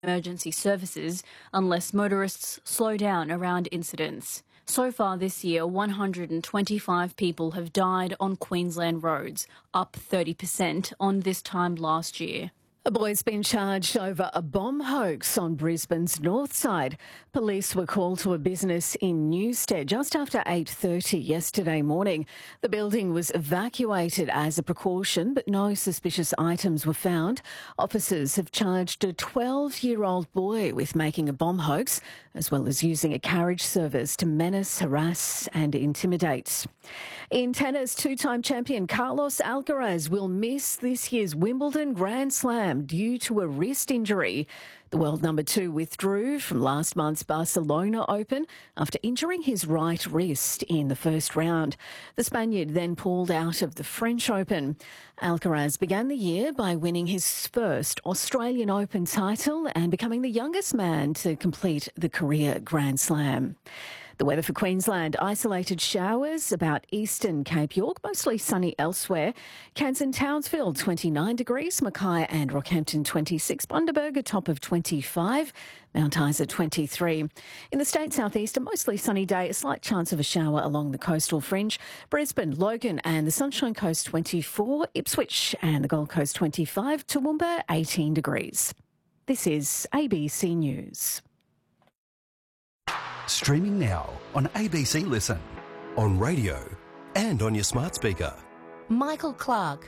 emergency services unless motorists slow down around incidents. So far this year, 125 people have died on Queensland roads, up 30% on this time last year. A boy's been charged over a bomb hoax on Brisbane's north side. Police were called to a business in Newstead just after 8:30 yesterday morning. The building was evacuated as a precaution, but no suspicious items were found. Officers have charged a 12-year-old boy with making a bomb hoax, as well as using a carriage service to menace, harass and intimidate. In tennis, two-time champion Carlos Alcaraz will miss this year's Wimbledon Grand Slam due to a wrist injury. The world number 2 withdrew from last month's Barcelona Open after injuring his right wrist in the first round. The Spaniard then pulled out of the French Open. Alcaraz began the year by winning his first Australian Open title and becoming the youngest man to complete the career Grand Slam. The weather for Queensland: isolated showers about eastern Cape York, mostly sunny elsewhere. Cairns and Townsville 29 degrees, Mackay and Rockhampton 26, Bundaberg a top of 25, Mount Isa 23. In the state southeast, a mostly sunny day, a slight chance of a shower along the coastal fringe. Brisbane, Logan and the Sunshine Coast 24, Ipswich and the Gold Coast 25, Toowoomba 18 degrees. This is ABC News. Streaming now on ABC Listen, on radio and on your smart speaker. Michael Clark.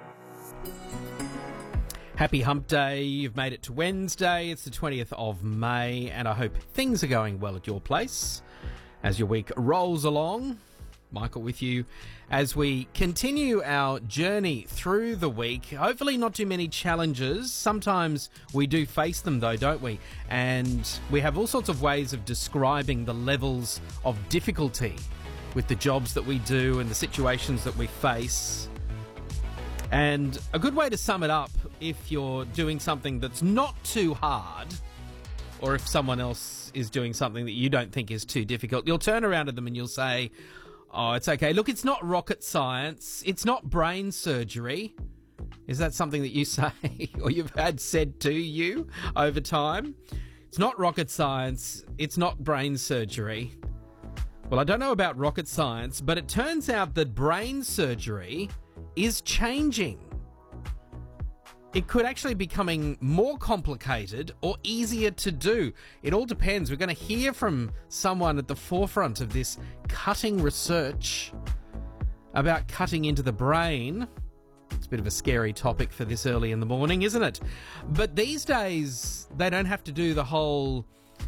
Happy Hump Day. You've made it to Wednesday. It's the 20th of May and I hope things are going well at your place as your week rolls along. Michael with you as we continue our journey through the week. Hopefully not too many challenges. Sometimes we do face them though, don't we? And we have all sorts of ways of describing the levels of difficulty with the jobs that we do and the situations that we face. And a good way to sum it up, if you're doing something that's not too hard, or if someone else is doing something that you don't think is too difficult, you'll turn around to them and you'll say, "Oh, it's okay. Look, it's not rocket science. It's not brain surgery." Is that something that you say or you've had said to you over time? It's not rocket science. It's not brain surgery. Well, I don't know about rocket science, but it turns out that brain surgery is changing. It could actually be becoming more complicated or easier to do. It all depends. We're going to hear from someone at the forefront of this cutting research about cutting into the brain. It's a bit of a scary topic for this early in the morning, isn't it? But these days, they don't have to do the whole,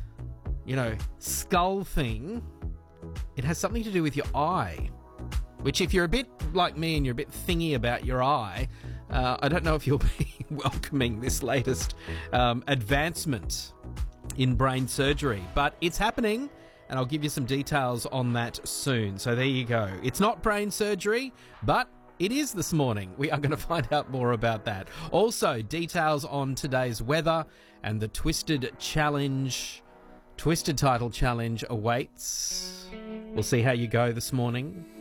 skull thing. It has something to do with your eye, which if you're a bit like me and you're a bit thingy about your eye, I don't know if you'll be welcoming this latest advancement in brain surgery, but it's happening and I'll give you some details on that soon. So there you go. It's not brain surgery, but it is this morning. We are going to find out more about that. Also, details on today's weather and the Twisted Title Challenge awaits. We'll see how you go this morning.